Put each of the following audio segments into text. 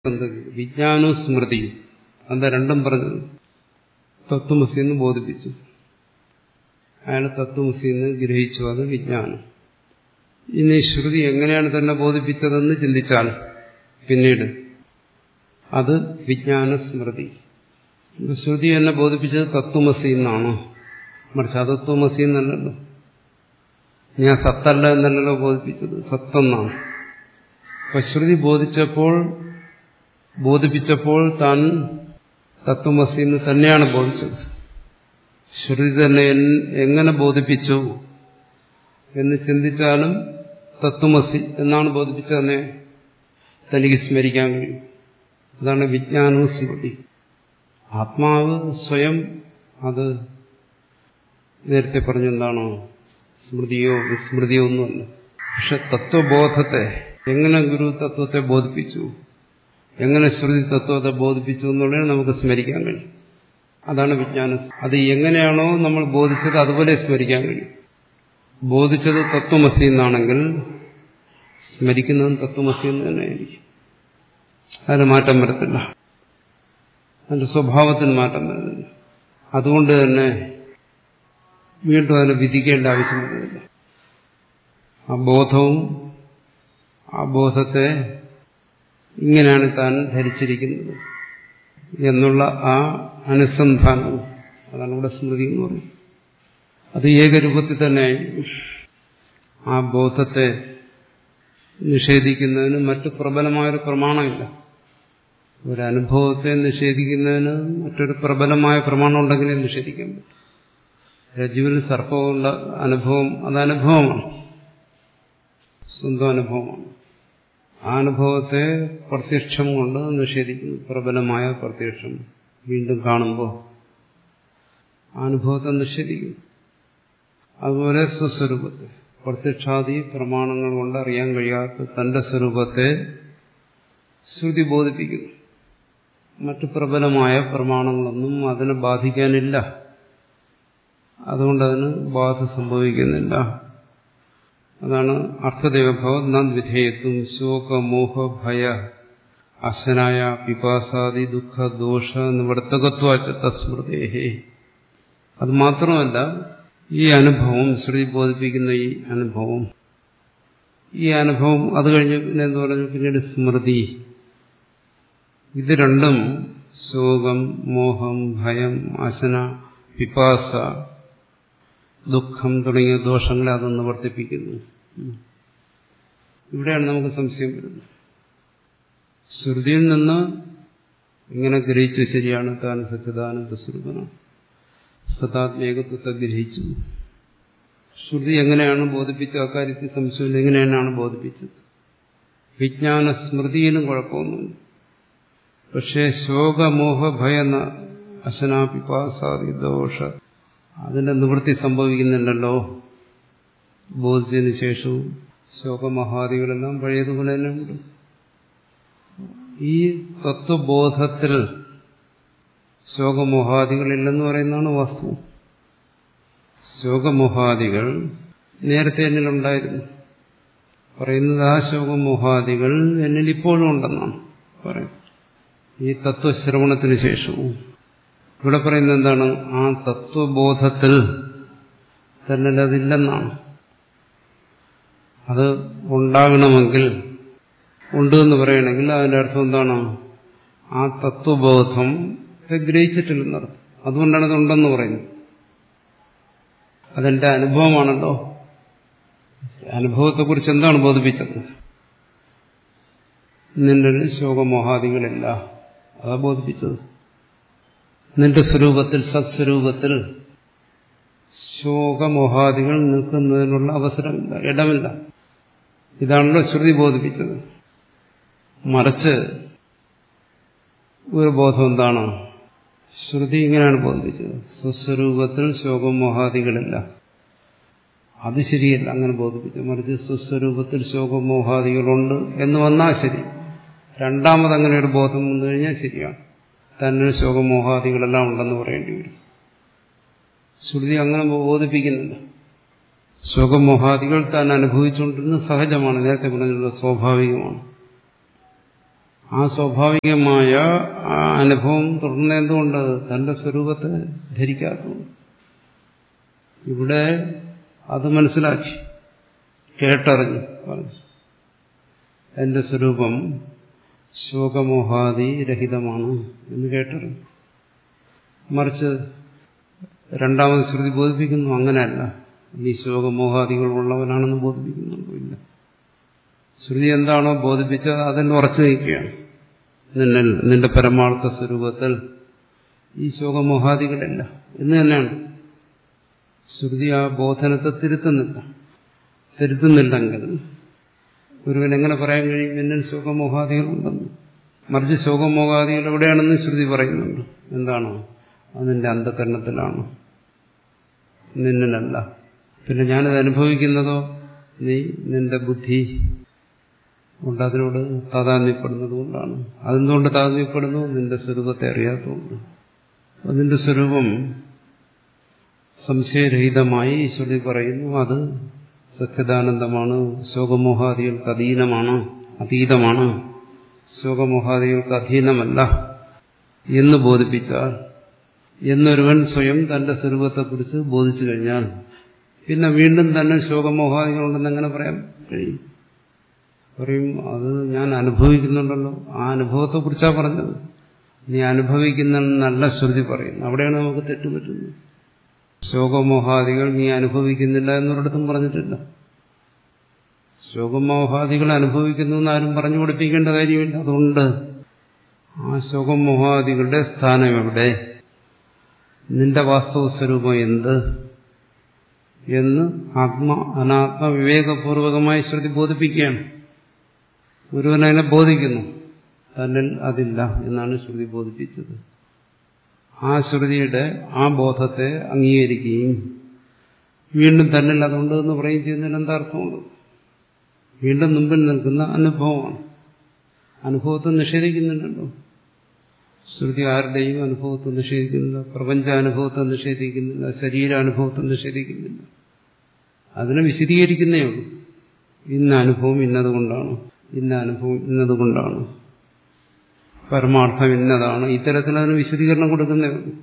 വിജ്ഞാനവും സ്മൃതിയും എന്താ രണ്ടും പറഞ്ഞത്? തത്വമസി എന്ന് ബോധിപ്പിച്ചു. അയാൾ തത്വമസി എന്ന് ഗ്രഹിച്ചു, അത് വിജ്ഞാനം. ഇനി ശ്രുതി എങ്ങനെയാണ് തന്നെ ബോധിപ്പിച്ചതെന്ന് ചിന്തിച്ചാൽ പിന്നീട് അത് വിജ്ഞാന സ്മൃതി. ശ്രുതി എന്നെ ബോധിപ്പിച്ചത് തത്വമസി എന്നാണോ? മറിച്ച് അതത്വമസി എന്നല്ലല്ലോ. ഞാൻ സത്തല്ല എന്നല്ലല്ലോ ബോധിപ്പിച്ചത്, സത്തെന്നാണ്. അപ്പൊ ശ്രുതി ബോധിപ്പിച്ചപ്പോൾ താൻ തത്വമസി എന്ന് തന്നെയാണ് ബോധിച്ചത്. ശ്രുതി തന്നെ എങ്ങനെ ബോധിപ്പിച്ചു എന്ന് ചിന്തിച്ചാലും തത്വമസി എന്നാണ് ബോധിപ്പിച്ചതെന്നെ തനിക്ക് സ്മരിക്കാൻ കഴിയും. അതാണ് വിജ്ഞാനവും സ്മൃതി. ആത്മാവ് സ്വയം അത് നേരത്തെ പറഞ്ഞെന്താണോ സ്മൃതിയോ വിസ്മൃതിയോ ഒന്നുമല്ല. പക്ഷെ തത്വബോധത്തെ എങ്ങനെ ഗുരു തത്വത്തെ ബോധിപ്പിച്ചു, എങ്ങനെ ശ്രുതി തത്വത്തെ ബോധിപ്പിച്ചു എന്നുള്ളത് നമുക്ക് സ്മരിക്കാൻ കഴിയും. അതാണ് വിജ്ഞാനം. അത് എങ്ങനെയാണോ നമ്മൾ ബോധിച്ചത് അതുപോലെ സ്മരിക്കാൻ കഴിയും. ബോധിച്ചത് തത്വമസി എന്നാണെങ്കിൽ സ്മരിക്കുന്നതും തത്വമസി എന്ന് തന്നെയായിരിക്കും. അതിന് മാറ്റം വരത്തില്ല, അതിന്റെ സ്വഭാവത്തിന് മാറ്റം വരുന്നില്ല. അതുകൊണ്ട് തന്നെ വീണ്ടും അതിനെ വിധിക്കേണ്ട ആവശ്യം വരുന്നില്ല. ആ ബോധവും ആ ബോധത്തെ ഇങ്ങനെയാണ് താൻ ധരിച്ചിരിക്കുന്നത് എന്നുള്ള ആ അനുസന്ധാനവും, അതാണ് ഇവിടെ സ്മൃതി എന്ന് പറയുന്നത്. അത് ഏകരൂപത്തിൽ തന്നെ ആ ബോധത്തെ നിഷേധിക്കുന്നതിന് മറ്റു പ്രബലമായൊരു പ്രമാണമില്ല. ഒരനുഭവത്തെ നിഷേധിക്കുന്നതിന് മറ്റൊരു പ്രബലമായ പ്രമാണം ഉണ്ടെങ്കിലേ നിഷേധിക്കാൻ പറ്റും. രജ്ജുവിൽ സർപ്പമുള്ള അനുഭവം അത് അനുഭവമാണ്, സ്വന്തം അനുഭവമാണ്. ആ അനുഭവത്തെ പ്രത്യക്ഷം കൊണ്ട് നിഷേധിക്കുന്നു. പ്രബലമായ പ്രത്യക്ഷം വീണ്ടും കാണുമ്പോൾ ആ അനുഭവത്തെ നിഷേധിക്കുന്നു. അതുപോലെ സ്വസ്വരൂപത്തെ പ്രത്യക്ഷാദി പ്രമാണങ്ങൾ കൊണ്ട് അറിയാൻ കഴിയാത്ത തന്റെ സ്വരൂപത്തെ ശ്രുതി ബോധിപ്പിക്കുന്നു. മറ്റു പ്രബലമായ പ്രമാണങ്ങളൊന്നും അതിനെ ബാധിക്കാനില്ല. അതുകൊണ്ട് അതിന് ബാധ സംഭവിക്കുന്നില്ല. അതാണ് അർത്ഥദേവഭാവം നദ്വിധേയത്വം ശോകമോഹ ഭയ അശനായ പിപാസാദി ദുഃഖ ദോഷ നിവർത്തകത്വാച തസ്മൃതേഹേ. അത് മാത്രമല്ല, ഈ അനുഭവം ശ്രുതി ബോധിപ്പിക്കുന്ന ഈ അനുഭവം അത് കഴിഞ്ഞ് പിന്നെ എന്ത് പറഞ്ഞു, പിന്നീട് സ്മൃതി. ഇത് രണ്ടും ശോകം മോഹം ഭയം അശന പിപാസ ദുഃഖം തുടങ്ങിയ ദോഷങ്ങളെ അത് നിവർത്തിപ്പിക്കുന്നു. ഇവിടെയാണ് നമുക്ക് സംശയം വരുന്നത്. ശ്രുതിയിൽ നിന്ന് ഇങ്ങനെ ഗ്രഹിച്ചു, ശരിയാണ്, താൻ സച്ചിദാനന്ദ സ്വരൂപനാണ്, സദാത്മേകത്വത്തെ ഗ്രഹിച്ചു. ശ്രുതി എങ്ങനെയാണ് ബോധിപ്പിച്ച അക്കാര്യത്തിൽ സംശയമില്ല. എങ്ങനെയാണ് ബോധിപ്പിച്ചത്? വിജ്ഞാന സ്മൃതിയിലും കുഴപ്പമൊന്നുമില്ല. പക്ഷേ ശോകമോഹ ഭയ അശനാ പിപാസാദി ദോഷ അതിന്റെ നിവൃത്തി സംഭവിക്കുന്നില്ലല്ലോ. ബോധിച്ചതിന് ശേഷവും ശോകമഹാദികളെല്ലാം പഴയതുപോലെ തന്നെ ഉണ്ട്. ഈ തത്വബോധത്തിൽ ശോകമോഹാദികളില്ലെന്ന് പറയുന്നതാണ് വാസ്തവം. ശോകമോഹാദികൾ നേരത്തെ എന്നിലുണ്ടായിരുന്നു. പറയുന്നത് ആ ശോകമോഹാദികൾ എന്നിൽ ഇപ്പോഴും ഉണ്ടെന്നാണ് പറയുന്നത്. ഈ തത്വശ്രവണത്തിന് ശേഷവും ഇവിടെ പറയുന്നത് എന്താണ്? ആ തത്വബോധത്തിൽ തന്നെ അതില്ലെന്നാണ്. അത് ഉണ്ടാകണമെങ്കിൽ, ഉണ്ട് എന്ന് പറയണമെങ്കിൽ അതിന്റെ അർത്ഥം എന്താണ്? ആ തത്വബോധം ഗ്രഹിച്ചിട്ടില്ലെന്നർത്ഥം. അതുകൊണ്ടാണ് ഇതുണ്ടെന്ന് പറയുന്നത്. അതെന്റെ അനുഭവമാണല്ലോ. അനുഭവത്തെക്കുറിച്ച് എന്താണ് ബോധിപ്പിച്ചത്? നിന്റെ ശോകമോഹാദികളില്ല, അതാ ബോധിപ്പിച്ചത്. നിന്റെ സ്വരൂപത്തിൽ, സത്സ്വരൂപത്തിൽ ശോകമോഹാദികൾ നിൽക്കുന്നതിനുള്ള അവസരമില്ല, ഇടമില്ല. ഇതാണല്ലോ ശ്രുതി ബോധിപ്പിച്ചത്. മറിച്ച് ഒരു ബോധം എന്താണ്? ശ്രുതി ഇങ്ങനെയാണ് ബോധിപ്പിച്ചത്, സ്വസ്വരൂപത്തിൽ ശോകമോഹാദികളില്ല. അത് ശരിയല്ല അങ്ങനെ ബോധിപ്പിച്ചത്. മറിച്ച് സ്വസ്വരൂപത്തിൽ ശോകമോഹാദികളുണ്ട് എന്ന് വന്നാൽ ശരി. രണ്ടാമത് അങ്ങനെ ഒരു ബോധം വന്നു കഴിഞ്ഞാൽ ശരിയാണ്, തന്നെ ശോകമോഹാദികളെല്ലാം ഉണ്ടെന്ന് പറയേണ്ടി വരും. ശ്രുതി അങ്ങനെ ബോധിപ്പിക്കുന്നില്ല. ശോകമോഹാദികൾ താൻ അനുഭവിച്ചുകൊണ്ടിരുന്നത് സഹജമാണ്, നേരത്തെ പറഞ്ഞുള്ള സ്വാഭാവികമാണ്. ആ സ്വാഭാവികമായ ആ അനുഭവം തുടർന്ന് എന്തുകൊണ്ട് തന്റെ സ്വരൂപത്തെ ധരിക്കാത്തതുകൊണ്ട്. ഇവിടെ അത് മനസ്സിലാക്കി, കേട്ടറിഞ്ഞു പറഞ്ഞു. എന്റെ സ്വരൂപം ശോകമോഹാദി രഹിതമാണ് എന്ന് കേട്ടറിഞ്ഞു. മറിച്ച് രണ്ടാമത് ശ്രുതി ബോധിപ്പിക്കുന്നു, അങ്ങനെയല്ല, നീ ശോകമോഹാദികൾ ഉള്ളവനാണെന്ന് ബോധിപ്പിക്കുന്നുണ്ടോ? ഇല്ല. ശ്രുതി എന്താണോ ബോധിപ്പിച്ചത് അതിൽ ഉറച്ചു നിൽക്കുകയാണ്. നിന്റെ പരമാർത്ഥ സ്വരൂപത്തിൽ ഈ ശോകമോഹാദികളില്ല എന്ന് തന്നെയാണ്. ശ്രുതി ആ ബോധനത്തെ തിരുത്തുന്നില്ലെങ്കിൽ ഒരുവൻ എങ്ങനെ പറയാൻ കഴിയും എന്നിൽ ശോകമോഹാദികളുണ്ടെന്ന്? മറിച്ച് ശോകമോഹാദികൾ എവിടെയാണെന്ന് ശ്രുതി പറയുന്നുണ്ട്. എന്താണോ അത് നിന്റെ അന്ധകരണത്തിലാണ്, നിന്നിലല്ല. പിന്നെ ഞാനത് അനുഭവിക്കുന്നതോ നീ നിന്റെ ബുദ്ധി കൊണ്ട് അതിനോട് താതാത്മ്യപ്പെടുന്നത് കൊണ്ടാണ്. അതെന്തുകൊണ്ട് താതാത്മ്യപ്പെടുന്നു? നിന്റെ സ്വരൂപത്തെ അറിയാത്തതുകൊണ്ട്. അപ്പം നിന്റെ സ്വരൂപം സംശയരഹിതമായി ശ്രുതി പറയുന്നു, അത് സച്ചിദാനന്ദമാണ്, ശോകമോഹാദികൾക്ക് അതീതമാണ്, ശോകമോഹാദികൾക്ക് അധീനമല്ല എന്ന് ബോധിപ്പിച്ചാൽ, എന്നൊരുവൻ സ്വയം തന്റെ സ്വരൂപത്തെക്കുറിച്ച് ബോധിച്ചു കഴിഞ്ഞാൽ പിന്നെ വീണ്ടും തന്നെ ശോകമോഹാദികളുണ്ടെന്ന് എങ്ങനെ പറയാൻ കഴിയും? പറയും, അത് ഞാൻ അനുഭവിക്കുന്നുണ്ടല്ലോ, ആ അനുഭവത്തെക്കുറിച്ചാണ് പറഞ്ഞത്. നീ അനുഭവിക്കുന്നെന്നല്ല ശ്രുതി പറയുന്നു. അവിടെയാണ് നമുക്ക് തെറ്റുപറ്റുന്നത്. ശോകമോഹാദികൾ നീ അനുഭവിക്കുന്നില്ല എന്നൊരിടത്തും പറഞ്ഞിട്ടില്ല. ശോകമോഹാദികൾ അനുഭവിക്കുന്നു എന്ന് ആരും പറഞ്ഞു പഠിപ്പിക്കേണ്ട കാര്യമില്ല. അതുകൊണ്ട് ആ ശോകമോഹാദികളുടെ സ്ഥാനം എവിടെ, നിന്റെ വാസ്തവ സ്വരൂപം എന്ത് എന്ന് അനാത്മ വിവേകപൂർവകമായി ശ്രുതി ബോധിപ്പിക്കുകയാണ്. ഒരുവനതിനെ ബോധിക്കുന്നു, തന്നിൽ അതില്ല എന്നാണ് ശ്രുതി ബോധിപ്പിച്ചത്. ആ ശ്രുതിയുടെ ആ ബോധത്തെ അംഗീകരിക്കുകയും വീണ്ടും തന്നിൽ അതുണ്ട് എന്ന് പറയുകയും ചെയ്യുന്നതിന് എന്താ അർത്ഥമുണ്ട്? വീണ്ടും മുമ്പിൽ നിൽക്കുന്ന അനുഭവമാണ്. അനുഭവത്തെ നിഷേധിക്കുന്നുണ്ടല്ലോ. ശ്രുതി ആരുടെയും അനുഭവത്തെ നിഷേധിക്കുന്നില്ല, പ്രപഞ്ചാനുഭവത്തെ നിഷേധിക്കുന്നില്ല, ശരീരാനുഭവത്തെ നിഷേധിക്കുന്നില്ല. അതിനെ വിശദീകരിക്കുന്നേ ഉള്ളൂ. ഇന്ന അനുഭവം ഇന്നതുകൊണ്ടാണ്, ഇന്ന അനുഭവം ഇന്നതുകൊണ്ടാണ്, പരമാർത്ഥം ഇന്നതാണ്. ഇത്തരത്തിൽ അതിന് വിശദീകരണം കൊടുക്കുന്നേ ഉള്ളൂ.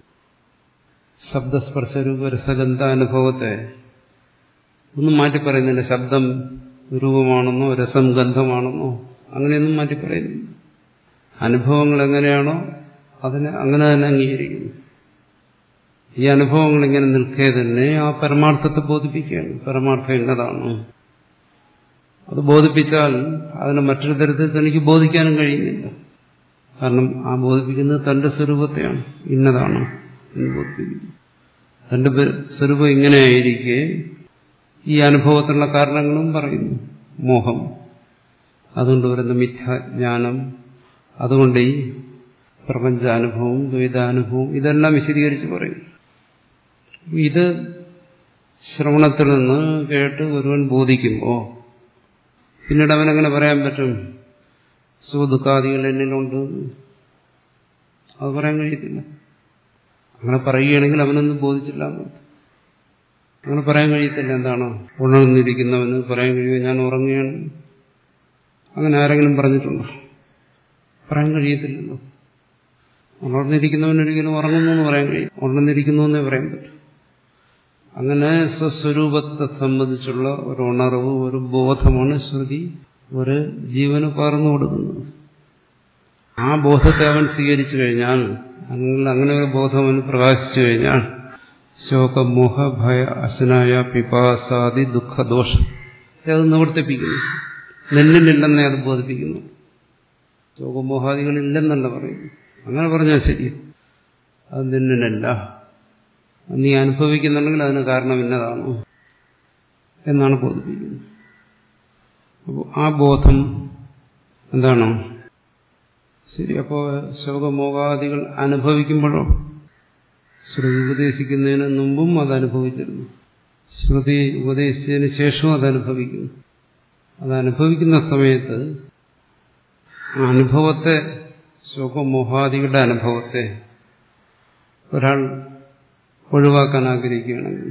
ശബ്ദസ്പർശരൂപ രസഗന്ധ അനുഭവത്തെ ഒന്നും മാറ്റി പറയുന്നില്ല. ശബ്ദം രൂപമാണെന്നോ രസം ഗന്ധമാണെന്നോ അങ്ങനെയൊന്നും മാറ്റി പറയുന്നില്ല. അനുഭവങ്ങൾ എങ്ങനെയാണോ അതിനെ അങ്ങനെ തന്നെ അംഗീകരിക്കുന്നു. ഈ അനുഭവങ്ങൾ ഇങ്ങനെ നിൽക്കേ തന്നെ ആ പരമാർത്ഥത്തെ ബോധിപ്പിക്കുകയാണ്. പരമാർത്ഥം എന്നതാണ്. അത് ബോധിപ്പിച്ചാൽ അതിനെ മറ്റൊരു തരത്തിൽ തനിക്ക് ബോധിക്കാനും കഴിയുന്നില്ല. കാരണം ആ ബോധിപ്പിക്കുന്നത് തന്റെ സ്വരൂപത്തെയാണ്, ഇന്നതാണ് എന്ന് ബോധിപ്പിക്കുന്നു. തന്റെ സ്വരൂപം ഇങ്ങനെയായിരിക്കെ ഈ അനുഭവത്തിനുള്ള കാരണങ്ങളും പറയുന്നു. മോഹം, അതുകൊണ്ട് വരുന്ന മിഥ്യാജ്ഞാനം, അതുകൊണ്ട് ഈ പ്രപഞ്ചാനുഭവം, ദ്വൈതാനുഭവം ഇതെല്ലാം വിശദീകരിച്ച് പറയും. ഇത് ശ്രവണത്തിൽ നിന്ന് കേട്ട് ഒരുവൻ ബോധിക്കുമ്പോൾ പിന്നീട് അവനെങ്ങനെ പറയാൻ പറ്റും സുഖദുഃഖാദികൾ എന്നിലുണ്ട്? അത് പറയാൻ കഴിയത്തില്ല. അങ്ങനെ പറയുകയാണെങ്കിൽ അവനൊന്നും ബോധിച്ചില്ല. അങ്ങനെ പറയാൻ കഴിയത്തില്ല. എന്താണ് ഉണർന്നിരിക്കുന്നവന് പറയാൻ കഴിയുമോ ഞാൻ ഉറങ്ങുകയാണ്? അങ്ങനെ ആരെങ്കിലും പറഞ്ഞിട്ടുണ്ടോ? പറയാൻ കഴിയത്തില്ലല്ലോ. ഉണർന്നിരിക്കുന്നവനൊരിക്കലും ഉറങ്ങുന്നു എന്ന് പറയാൻ കഴിയും. ഉണർന്നിരിക്കുന്നു എന്നേ പറയാൻ പറ്റും. അങ്ങനെ സ്വസ്വരൂപത്തെ സംബന്ധിച്ചുള്ള ഒരു ഉണർവ്, ഒരു ബോധമാണ് ശ്രുതി ഒരു ജീവന് പകർന്നു കൊടുക്കുന്നത്. ആ ബോധത്തെ അവൻ സ്വീകരിച്ചു കഴിഞ്ഞാൽ, അങ്ങനെ ഒരു ബോധം അവന് പ്രകാശിച്ചു കഴിഞ്ഞാൽ ശോകമോഹ ഭയ അശനായ പിപാസാദി ദുഃഖദോഷം അത് നിവർത്തിപ്പിക്കുന്നു. നിന്നിലില്ലെന്നേ അത് ബോധിപ്പിക്കുന്നു. ശോകമോഹാദികളില്ലെന്നല്ല പറയുന്നു. അങ്ങനെ പറഞ്ഞാൽ ശരി, അത് നിന്നിലല്ല. നീ അനുഭവിക്കുന്നുണ്ടെങ്കിൽ അതിന് കാരണം ഇന്നതാണ് എന്നാണ് ബോധിപ്പിക്കുന്നത്. അപ്പോൾ ആ ബോധം എന്താണോ ശരി. അപ്പോൾ ശോകമോഹാദികൾ അനുഭവിക്കുമ്പോഴോ ശ്രുതി ഉപദേശിക്കുന്നതിന് മുമ്പും അത് അനുഭവിച്ചിരുന്നു, ശ്രുതി ഉപദേശിച്ചതിന് ശേഷവും അതനുഭവിക്കുന്നു. അതനുഭവിക്കുന്ന സമയത്ത് ആ അനുഭവത്തെ, ശോകമോഹാദികളുടെ അനുഭവത്തെ ഒരാൾ ഒഴിവാക്കാൻ ആഗ്രഹിക്കുകയാണെങ്കിൽ,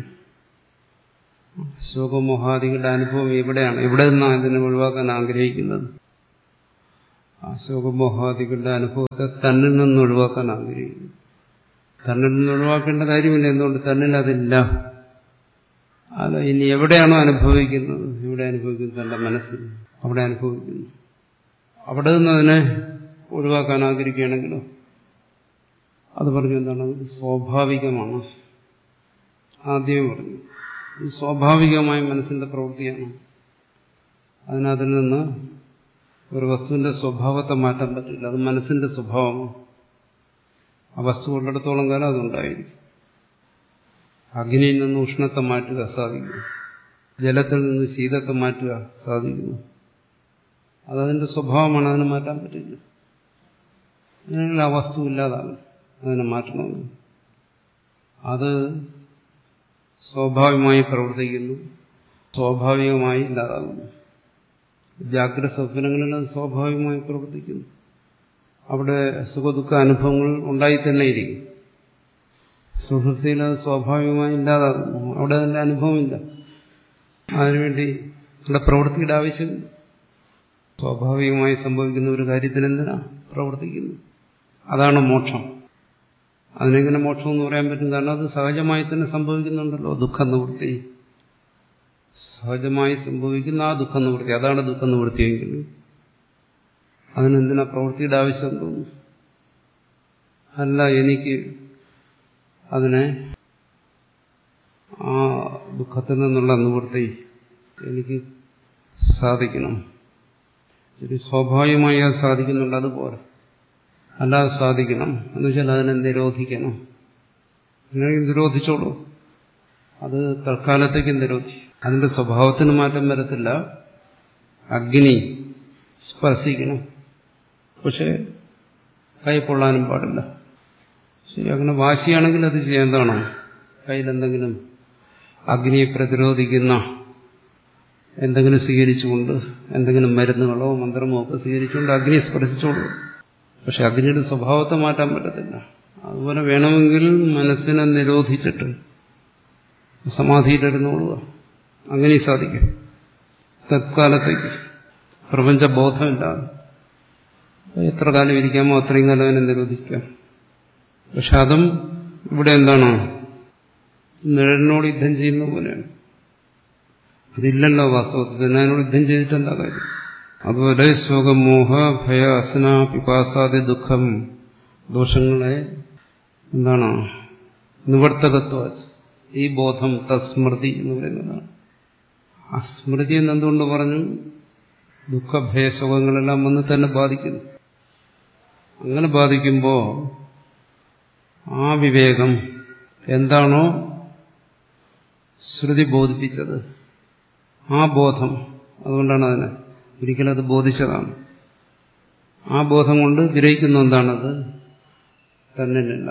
ശോകമോഹാദികളുടെ അനുഭവം എവിടെയാണ്, എവിടെ നിന്നാണ് ഇതിനെ ഒഴിവാക്കാൻ ആഗ്രഹിക്കുന്നത്? ആ ശോകമോഹാദികളുടെ അനുഭവത്തെ തന്നിൽ നിന്ന് ഒഴിവാക്കാൻ ആഗ്രഹിക്കുന്നു. തന്നിൽ നിന്ന് ഒഴിവാക്കേണ്ട കാര്യമില്ല. എന്തുകൊണ്ട്? തന്നിൽ അതില്ല. അല്ല, ഇനി എവിടെയാണോ അനുഭവിക്കുന്നത്, ഇവിടെ അനുഭവിക്കുന്നു, തന്റെ മനസ്സിൽ അവിടെ അനുഭവിക്കുന്നു. അവിടെ നിന്ന് അതിനെ ഒഴിവാക്കാൻ ആഗ്രഹിക്കുകയാണെങ്കിലോ അത് പറഞ്ഞു എന്താണ്? അത് സ്വാഭാവികമാണ്. ആദ്യമേ പറഞ്ഞു ഇത് സ്വാഭാവികമായ മനസ്സിന്റെ പ്രവൃത്തിയാണ്. അതിൽ നിന്ന് ഒരു വസ്തുവിന്റെ സ്വഭാവത്തെ മാറ്റാൻ പറ്റില്ല. അത് മനസ്സിന്റെ സ്വഭാവമാണ്. ആ വസ്തു ഉള്ളിടത്തോളം കാലം അതുണ്ടായിരിക്കും. അഗ്നിയിൽ നിന്ന് ഉഷ്ണത്തെ മാറ്റുക സാധിക്കുന്നു. ജലത്തിൽ നിന്ന് ശീതത്തെ മാറ്റുക സാധിക്കുന്നു. അതതിന്റെ സ്വഭാവമാണ്. അതിനെ മാറ്റാൻ പറ്റില്ല. അങ്ങനെയുള്ള ആ വസ്തു ഇല്ലാതാകും. അതിനെ മാറ്റണമെന്ന് അത് സ്വാഭാവികമായി പ്രവർത്തിക്കുന്നു, സ്വാഭാവികമായി ഇല്ലാതാകുന്നു. ജാഗ്രത സ്വപ്നങ്ങളിൽ അത് സ്വാഭാവികമായി പ്രവർത്തിക്കുന്നു. അവിടെ സുഖദുഃഖ അനുഭവങ്ങൾ ഉണ്ടായി തന്നെ ഇരിക്കും. സുഹൃത്തിയിൽ അത് സ്വാഭാവികമായി ഇല്ലാതാകുന്നു. അവിടെ അതിന്റെ അനുഭവമില്ല. അതിനുവേണ്ടി അവിടെ പ്രവൃത്തിയുടെ ആവശ്യം സ്വാഭാവികമായി സംഭവിക്കുന്ന ഒരു കാര്യത്തിന് എന്തിനാ പ്രവർത്തിക്കുന്നു? അതാണ് മോക്ഷം. അതിനെങ്ങനെ മോക്ഷം എന്ന് പറയാൻ പറ്റും? കാരണം അത് സഹജമായി തന്നെ സംഭവിക്കുന്നുണ്ടല്ലോ. ദുഃഖം നിവൃത്തി സഹജമായി സംഭവിക്കുന്ന ആ ദുഃഖം നിവൃത്തി, അതാണ് ദുഃഖം നിവൃത്തിയെങ്കിൽ അതിനെന്തിനാ പ്രവൃത്തിയുടെ ആവശ്യം തോന്നുന്നു? അല്ല, എനിക്ക് അതിനെ ആ ദുഃഖത്തിൽ നിന്നുള്ള നിവൃത്തി എനിക്ക് സാധിക്കണം. ശരി, സ്വാഭാവികമായി അത് സാധിക്കുന്നുണ്ട്, അതുപോലെ അല്ലാതെ സാധിക്കണം എന്ന് വെച്ചാൽ അതിനെ നിരോധിക്കണം. അങ്ങനെയെങ്കിൽ നിരോധിച്ചോളൂ. അത് തൽക്കാലത്തേക്ക് നിരോധിക്കും. അതിന്റെ സ്വഭാവത്തിന് മാറ്റം വരത്തില്ല. അഗ്നി സ്പർശിക്കണം, പക്ഷെ കൈ പൊള്ളാനും പാടില്ല. ശരി, അങ്ങനെ വാശിയാണെങ്കിൽ അത് ചെയ്യേണ്ടതാണോ? കയ്യിലെന്തെങ്കിലും അഗ്നിയെ പ്രതിരോധിക്കുന്ന എന്തെങ്കിലും സ്വീകരിച്ചുകൊണ്ട്, എന്തെങ്കിലും മരുന്നുകളോ മന്ത്രമോ ഒക്കെ സ്വീകരിച്ചുകൊണ്ട് അഗ്നിയെ സ്പർശിച്ചോളൂ. പക്ഷെ അഗ്നിയുടെ സ്വഭാവത്തെ മാറ്റാൻ പറ്റത്തില്ല. അതുപോലെ വേണമെങ്കിൽ മനസ്സിനെ നിരോധിച്ചിട്ട് സമാധിയിലിരുന്നോളുക. അങ്ങനെ സാധിക്കും. തത്കാലത്തേക്ക് പ്രപഞ്ചബോധമില്ലാതെ എത്ര കാലം ഇരിക്കാമോ അത്രയും കാലം അതിനെ നിരോധിക്കാം. പക്ഷെ അതും ഇവിടെ എന്താണ്? നിഴലിനോട് യുദ്ധം ചെയ്യുന്ന പോലെയാണ്. അതില്ലല്ലോ വാസ്തവത്തിൽ. അതിനോട് യുദ്ധം ചെയ്തിട്ട് എന്താ കാര്യം? അതുപോലെ ശോകമോഹ ഭയ അസന പിപാസാദി ദുഃഖം ദോഷങ്ങളെ എന്താണ്? നിവർത്തകത്വ ഈ ബോധം തസ്മൃതി എന്ന് പറയുന്നതാണ്. ആ സ്മൃതി എന്നെന്തുകൊണ്ട് പറഞ്ഞു? ദുഃഖഭയശോകങ്ങളെല്ലാം വന്ന് തന്നെ ബാധിക്കുന്നു. അങ്ങനെ ബാധിക്കുമ്പോൾ ആ വിവേകം എന്താണോ ശ്രുതി ബോധിപ്പിച്ചത്, ആ ബോധം, അതുകൊണ്ടാണ് അതിനെ ഒരിക്കലും അത് ബോധിച്ചതാണ്. ആ ബോധം കൊണ്ട് ഗ്രഹിക്കുന്ന എന്താണത്? തന്നിലല്ല.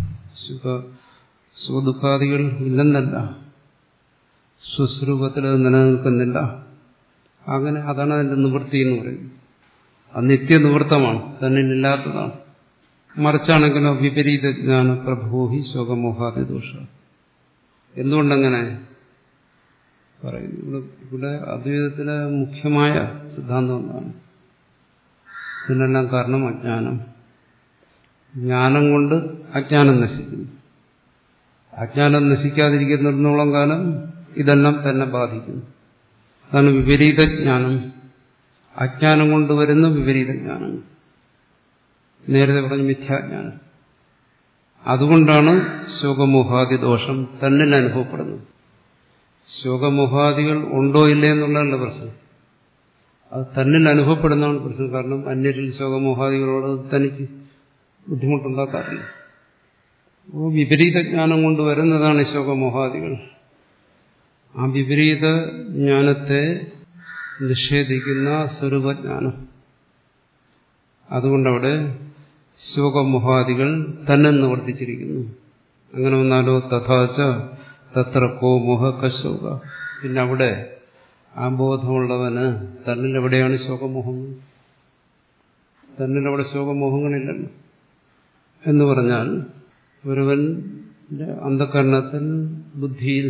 സുഖദുഃഖാദികൾ ഇല്ലെന്നല്ല, സ്വസ്വരൂപത്തിൽ അത് നിലനിൽക്കുന്നില്ല. അങ്ങനെ അതാണ് അതിന്റെ നിവൃത്തി എന്ന് പറയുന്നത്. അത് നിത്യനിവൃത്തമാണ്, തന്നിലില്ലാത്തതാണ്. മറിച്ചാണെങ്കിലോ വിപരീത ജ്ഞാന പ്രഭോഹി ശോകമോഹാദി ദോഷ. എന്തുകൊണ്ടങ്ങനെ പറയുന്നു? ഇവിടെ അദ്വൈതത്തിലെ മുഖ്യമായ സിദ്ധാന്തം എന്താണ്? ഇതിനെല്ലാം കാരണം അജ്ഞാനം. ജ്ഞാനം കൊണ്ട് അജ്ഞാനം നശിക്കുന്നു. അജ്ഞാനം നശിക്കാതിരിക്കുന്നിടത്തോളം കാലം ഇതെല്ലാം തന്നെ ബാധിക്കുന്നു. അതാണ് വിപരീത ജ്ഞാനം. അജ്ഞാനം കൊണ്ട് വരുന്ന വിപരീത ജ്ഞാനം. നേരത്തെ പറഞ്ഞ മിഥ്യാജ്ഞാനം. അതുകൊണ്ടാണ് ശോകമോഹാദി ദോഷം തന്നിൽ അനുഭവപ്പെടുന്നത്. ശോകമോഹാദികൾ ഉണ്ടോ ഇല്ലേ എന്നുള്ളതല്ല പ്രശ്നം, അത് തന്നിൽ അനുഭവപ്പെടുന്നതാണ് പ്രശ്നം. കാരണം അന്യരിൽ ശോകമോഹാദികളോട് തനിക്ക് ബുദ്ധിമുട്ടുണ്ടാക്കാറില്ല. വിപരീത ജ്ഞാനം കൊണ്ട് വരുന്നതാണ് ശോകമോഹാദികൾ. ആ വിപരീത ജ്ഞാനത്തെ നിഷേധിക്കുന്ന സ്വരൂപജ്ഞാനം. അതുകൊണ്ടവിടെ ശോകമോഹാദികൾ തന്നെ നിവർത്തിച്ചിരിക്കുന്നു. അങ്ങനെ വന്നാലോ തഥാച തത്ര കോ മോഹ കശോക. പിന്നെ അവിടെ ആ ബോധമുള്ളവന് തന്നിലെവിടെയാണ് ശോകമോഹങ്ങൾ? തന്നിലവിടെ ശോകമോഹങ്ങളില്ലല്ലോ. എന്ന് പറഞ്ഞാൽ ഒരുവന്റെ അന്ധകരണത്തിൽ, ബുദ്ധിയിൽ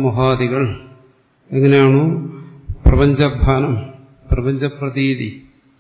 ശോകമോഹാദികൾ എങ്ങനെയാണോ പ്രപഞ്ചഭാനം, പ്രപഞ്ചപ്രതീതി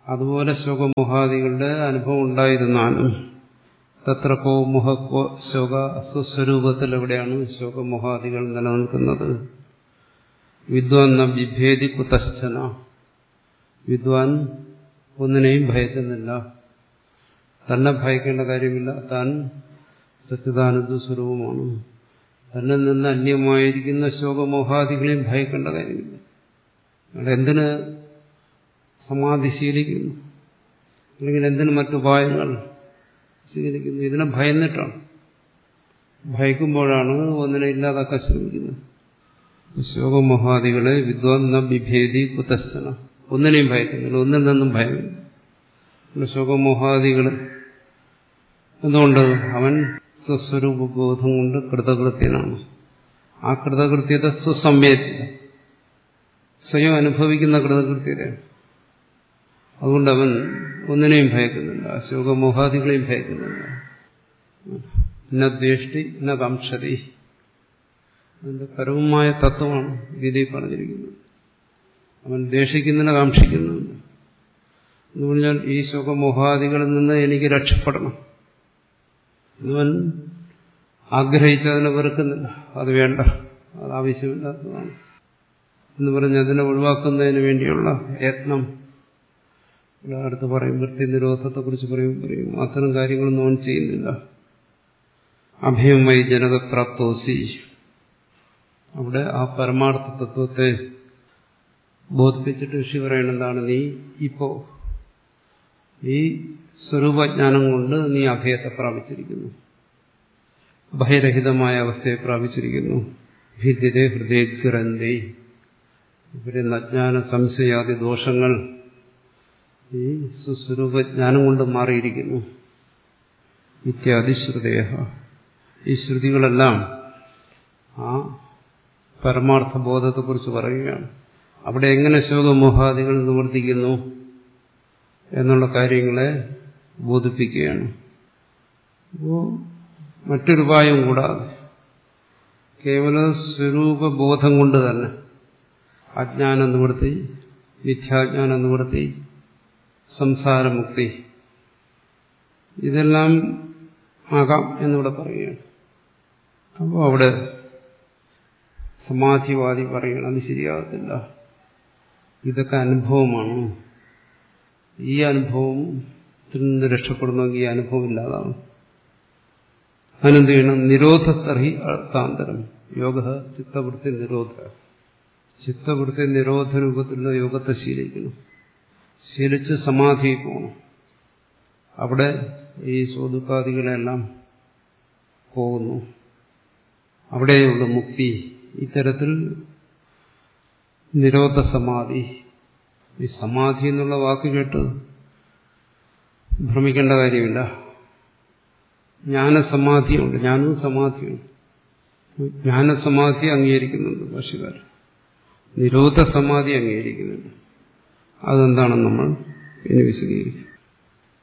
അതുപോലെ ശോകമോഹാദികളുടെ അനുഭവം ഉണ്ടായിരുന്നാലും തത്ര കോ മുഹ കോ ശോക സ്വസ്വരൂപത്തിൽ എവിടെയാണ് ശോകമോഹാദികൾ നിലനിൽക്കുന്നത്? വിദ്വാൻ ന ബിഭേദി കുതശ്ചന, വിദ്വാൻ ഒന്നിനെയും ഭയക്കുന്നില്ല, തന്നെ ഭയക്കേണ്ട കാര്യമില്ല, താൻ സച്ചിദാനന്ദ സ്വരൂപമാണ്. തന്നിൽ നിന്ന് അന്യമായിരിക്കുന്ന ശോകമോഹാദികളെയും ഭയക്കേണ്ട കാര്യമില്ല. എന്തിന് സമാധി ശീലിക്കുന്നു, അല്ലെങ്കിൽ എന്തിന് മറ്റുപായങ്ങൾ സ്വീകരിക്കുന്നു? ഇതിനെ ഭയന്നിട്ടാണ്. ഭയക്കുമ്പോഴാണ് ഒന്നിനെ ഇല്ലാതാക്കാൻ ശ്രമിക്കുന്നത്. ശോകമോഹാദികളെ വിദ്വാൻ ന ബിഭേദി കുതശ്ചന, ഒന്നിനെയും ഭയക്കുന്നില്ല, ഒന്നിൽ നിന്നും ഭയമില്ല. ശോകമോഹാദികൾ എന്തുകൊണ്ട്? അവൻ സ്വസ്വരൂപബോധം കൊണ്ട് കൃതകൃത്യനാണ്. ആ കൃതകൃത്യത സ്വസംവേദ്യത, സ്വയം അനുഭവിക്കുന്ന കൃതകൃത്യതയാണ്. അതുകൊണ്ട് അവൻ ഒന്നിനെയും ഭയക്കുന്നില്ല, ശോകമോഹാദികളെയും ഭയക്കുന്നില്ല. ന ദ്വേഷ്ടി ന കാംക്ഷതി, അതിന്റെ പരമമായ തത്വമാണ് ഗീതയിൽ പറഞ്ഞിരിക്കുന്നത്. അവൻ ദ്വേഷിക്കുന്നില്ല, കാംക്ഷിക്കുന്നില്ല. എന്ന് പറഞ്ഞാൽ ഈ ശോകമോഹാദികളിൽ നിന്ന് എനിക്ക് രക്ഷപ്പെടണം എന്നവൻ ആഗ്രഹിച്ചതിനെ വെറുക്കുന്നില്ല. അത് വേണ്ട, അത് ആവശ്യമില്ലാത്തതാണ് എന്ന് പറഞ്ഞ് അതിനെ ഒഴിവാക്കുന്നതിന് വേണ്ടിയുള്ള യത്നം. അടുത്ത് പറയും, വൃത്തി നിരോധത്തെക്കുറിച്ച് പറയും അത്തരം കാര്യങ്ങളൊന്നും അവൻ ചെയ്യുന്നില്ല. അഭയമായി ജനകപ്രാപ്തോസി, അവിടെ ആ പരമാർത്ഥ തത്വത്തെ ബോധിപ്പിച്ചിട്ട് ഋഷി പറയുന്നതാണ്, നീ ഇപ്പോ ഈ സ്വരൂപജ്ഞാനം കൊണ്ട് നീ അഭയത്തെ പ്രാപിച്ചിരിക്കുന്നു, ഭയരഹിതമായ അവസ്ഥയെ പ്രാപിച്ചിരിക്കുന്നു. ഭിദ്യതേ ഹൃദയഗ്രന്ഥി, ഇവരെ അജ്ഞാന സംശയാദി ദോഷങ്ങൾ ഈ സുസ്വരൂപജ്ഞാനം കൊണ്ട് മാറിയിരിക്കുന്നു. ഇത്യാദി ശ്രുതയ, ഈ ശ്രുതികളെല്ലാം ആ പരമാർത്ഥ ബോധത്തെക്കുറിച്ച് പറയുകയാണ്. അവിടെ എങ്ങനെ ശോകമോഹാദികൾ നിവർത്തിക്കുന്നു എന്നുള്ള കാര്യങ്ങളെ ബോധിപ്പിക്കുകയാണ്. അപ്പോൾ മറ്റൊരു ഉപായം കൂടാതെ കേവല സ്വരൂപബോധം കൊണ്ട് തന്നെ അജ്ഞാന നിവൃത്തി, മിഥ്യാജ്ഞാന നിവൃത്തി, സംസാരമുക്തി, ഇതെല്ലാം ആകാം എന്നിവിടെ പറയുകയാണ്. അപ്പോൾ അവിടെ സമാധിവാദി പറയുകയാണ്, അത് ശരിയാകത്തില്ല, ഇതൊക്കെ അനുഭവമാണ്. ഈ അനുഭവത്തിൽ നിന്ന് രക്ഷപ്പെടണമെങ്കിൽ ഈ അനുഭവം ഇല്ലാതാവും. അതിനെന്ത് ചെയ്യണം? നിരോധത്തർഹി അർത്ഥാന്തരം യോഗ ചിത്തവൃത്തി നിരോധ, ചിത്തവൃത്തി നിരോധ രൂപത്തിലുള്ള യോഗത്തെ ശീലിക്കണം. ശീലിച്ച് സമാധിയിൽ പോകണം. അവിടെ ഈ സ്വദുഃഖാദികളെല്ലാം പോകുന്നു, അവിടെയുള്ള മുക്തി. ഇത്തരത്തിൽ നിരോധ സമാധി, ഈ സമാധി എന്നുള്ള വാക്ക് കേട്ട് ഭ്രമിക്കേണ്ട കാര്യമില്ല. ജ്ഞാനസമാധിയുണ്ട്, ജ്ഞാനവും സമാധിയുണ്ട്. ജ്ഞാനസമാധി അംഗീകരിക്കുന്നുണ്ട് ഭാഷ്യകാരൻ, നിരോധ സമാധി അംഗീകരിക്കുന്നുണ്ട്. അതെന്താണെന്ന് നമ്മൾ ഇനി വിശദീകരിക്കും.